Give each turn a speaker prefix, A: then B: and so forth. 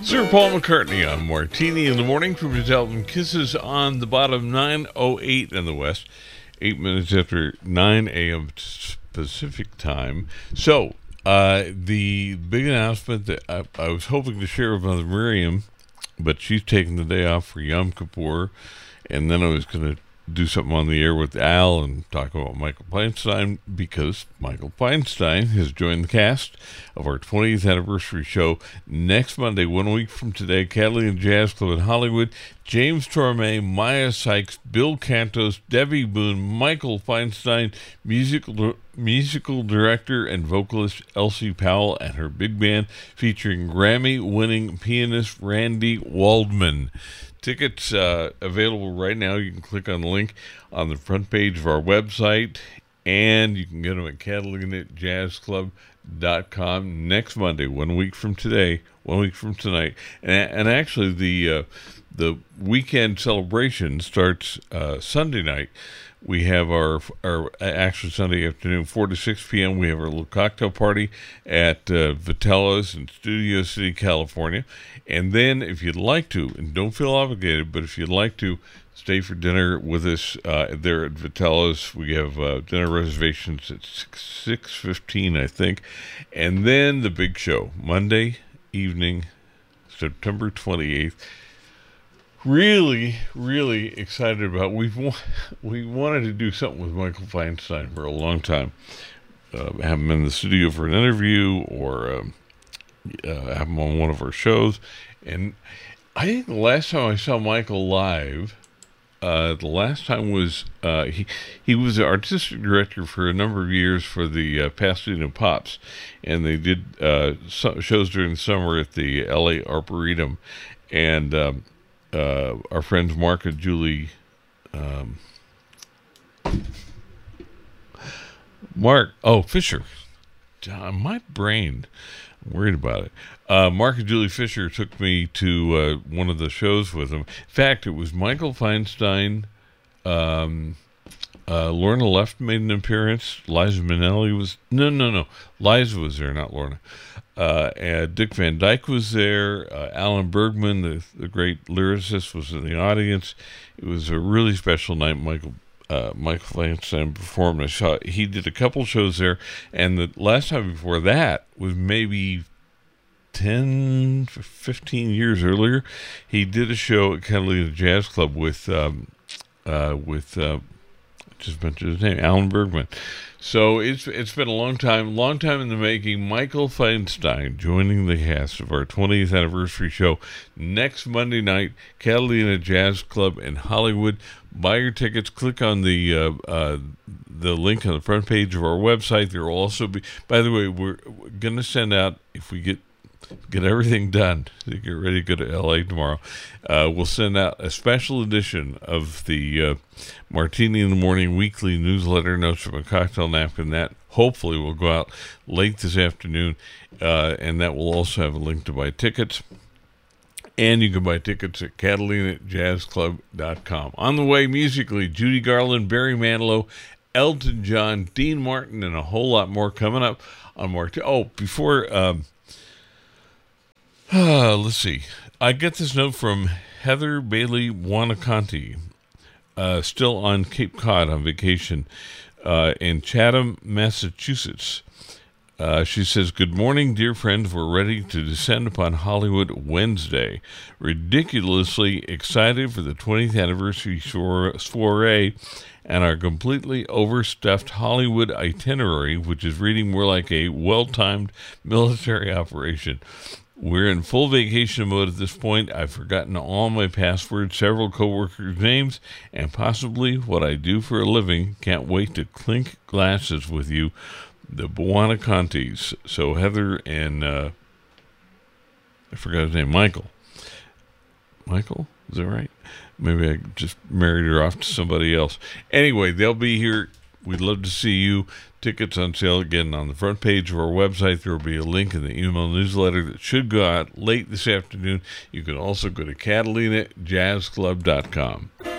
A: Sir Paul McCartney on Martini in the Morning from his album Kisses on the Bottom, 9:08 in the West, 8 minutes after 9 a.m. Pacific time. So, the big announcement that I was hoping to share with Mother Miriam, but she's taking the day off for Yom Kippur, and then I was going to do something on the air with Al and talk about Michael Feinstein, because Michael Feinstein has joined the cast of our 20th anniversary show next Monday, 1 week from today. Catalina Jazz Club in Hollywood. James Torme, Maya Sykes, Bill Cantos, Debbie Boone, Michael Feinstein, musical director and vocalist Elsie Powell and her big band, featuring Grammy-winning pianist Randy Waldman. Tickets available right now. You can click on the link on the front page of our website, and you can get them at CatalinaJazzClub.com next Monday, 1 week from today, 1 week from tonight. And actually, the weekend celebration starts Sunday night. We have our actually Sunday afternoon, 4 to 6 p.m. We have our little cocktail party at Vitello's in Studio City, California. And then if you'd like to, and don't feel obligated, but if you'd like to stay for dinner with us there at Vitello's, we have dinner reservations at 6:15, I think. And then the big show, Monday evening, September 28th. Really, really excited about. We wanted to do something with Michael Feinstein for a long time. Have him in the studio for an interview, or have him on one of our shows. And I think the last time I saw Michael live, the last time was he was the artistic director for a number of years for the Pasadena Pops, and they did shows during the summer at the LA Arboretum, and our friends Mark and Julie, Fisher. My brain, I'm worried about it. Mark and Julie Fisher took me to one of the shows with them. In fact, it was Michael Feinstein, Lorna Luft made an appearance. Liza Minnelli was... No. Liza was there, not Lorna. And Dick Van Dyke was there. Alan Bergman, the great lyricist, was in the audience. It was a really special night. Michael Feinstein performed. He did a couple shows there, and the last time before that was maybe 10, 15 years earlier. He did a show at Catalina Jazz Club with just mentioned his name, Alan Bergman. So it's been a long time in the making. Michael Feinstein joining the cast of our 20th anniversary show next Monday night, Catalina Jazz Club in Hollywood. Buy your tickets. Click on the link on the front page of our website. There will also be, by the way, we're going to send out, if we get everything done to get ready to go to LA tomorrow, we'll send out a special edition of the Martini in the Morning weekly newsletter, Notes from a Cocktail Napkin. That hopefully will go out late this afternoon, and that will also have a link to buy tickets. And you can buy tickets at CatalinaJazzClub.com. On the way musically, Judy Garland, Barry Manilow, Elton John, Dean Martin, and a whole lot more coming up on Martini. Oh, before... let's see. I get this note from Heather Bailey Wanakanti, still on Cape Cod on vacation in Chatham, Massachusetts. She says, "Good morning, dear friends. We're ready to descend upon Hollywood Wednesday. Ridiculously excited for the 20th anniversary soiree and our completely overstuffed Hollywood itinerary, which is reading more like a well-timed military operation. We're in full vacation mode at this point. I've forgotten all my passwords, several coworkers' names, and possibly what I do for a living. Can't wait to clink glasses with you, the Buanacontes." So Heather and, I forgot his name, Michael. Michael? Is that right? Maybe I just married her off to somebody else. Anyway, they'll be here. We'd love to see you. Tickets on sale again on the front page of our website. There will be a link in the email newsletter that should go out late this afternoon. You can also go to CatalinaJazzClub.com.